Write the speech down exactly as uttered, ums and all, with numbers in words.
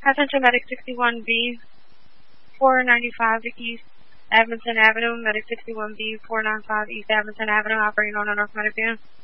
Attention Medic sixty-one B, four ninety-five East Edmonton Avenue, Medic sixty-one B, four ninety-five East Edmonton Avenue, operating on a North Medic unit.